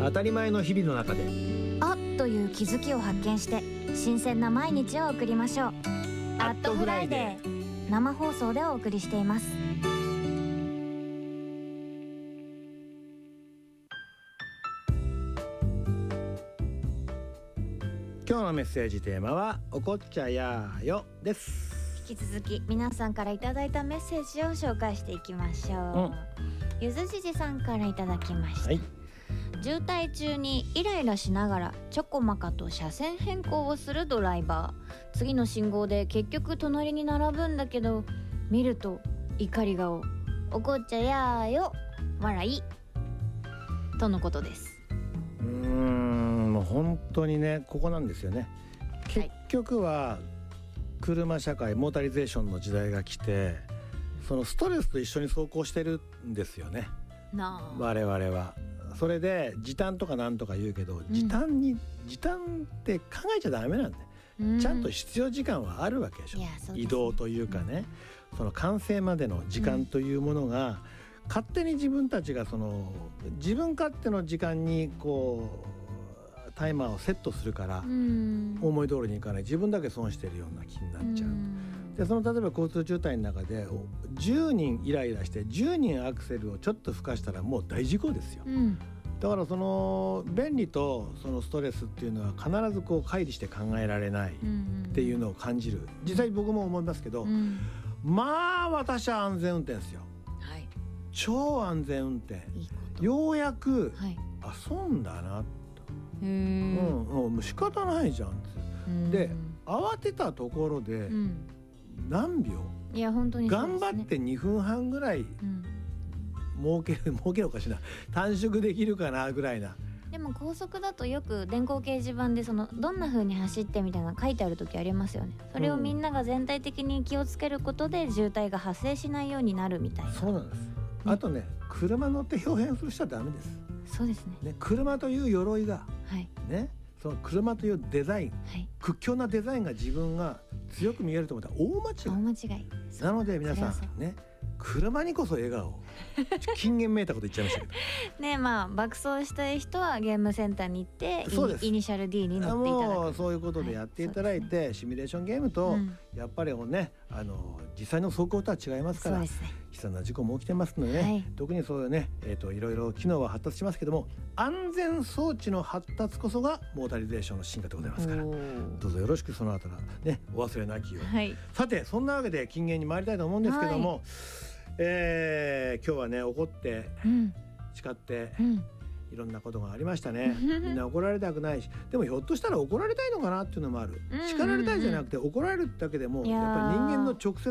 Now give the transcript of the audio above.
当たり前の日々の中であっという気づきを発見して新鮮な毎日を送りましょう。アットフライデー生放送でお送りしています。 今日のメッセージテーマはおこっちゃやーよです。 引き続き皆さんからいただいたメッセージを紹介していきましょう。ゆずじじさんからいただきました、はい、渋滞中にイライラしながらちょこまかと車線変更をするドライバー。次の信号で結局隣に並ぶんだけど見ると怒り顔、おこっちゃやーよ笑いとのことです。 もう本当にね、ここなんですよね。結局は車社会、モータリゼーションの時代が来て、そのストレスと一緒に走行してるんですよね、我々は。それで時短とかなんとか言うけど、時短って考えちゃダメなんだよ、ちゃんと必要時間はあるわけでしょ。移動というかね、その完成までの時間というものが、勝手に自分たちがその自分勝手の時間にこうタイマーをセットするから、思い通りにいかない、自分だけ損してるような気になっちゃう。でその例えば交通渋滞の中で10人イライラして10人アクセルをちょっと吹かしたらもう大事故ですよ、だからその便利とそのストレスっていうのは必ずこう乖離して考えられないっていうのを感じる。実際僕も思いますけど、まあ私は安全運転ですよ、超安全運転。ようやく、あ、損だなと、もう仕方ないじゃんで慌てたところで、何秒、 いや本当にそうですね、 頑張って2分半ぐらい、儲けるおかしいな、短縮できるかなぐらいな。 でも高速だとよく電光掲示板でそのどんな風に走ってみたいなの書いてある時ありますよね。それをみんなが全体的に気をつけることで渋滞が発生しないようになるみたいな。 そうなんです、あとね、車乗って表現する人はダメです。 そうです ね、 車という鎧が、その車というデザイン、屈強なデザインが自分が強く見えると思ったら大間違い。なので皆さんね、車にこそ笑顔金言めいたこと言っちゃいましたけどね、まあ爆走したい人はゲームセンターに行ってイニシャル D に乗っていただく。 もうそういうことでやっていただいて、シミュレーションゲームと、やっぱりね、実際の走行とは違いますから、悲惨な事故も起きてますのでね、特にそういうね、いろいろ機能は発達しますけども、安全装置の発達こそがモータリゼーションの進化でございますから、どうぞよろしくそのあたりね、お忘れなきよう、さてそんなわけで金言に参りたいと思うんですけども、今日はね、怒って叱って、いろんなことがありましたね。みんな怒られたくないし、でもひょっとしたら怒られたいのかなっていうのもある。叱られたいじゃなくて怒られるだけでもやっぱり人間の直接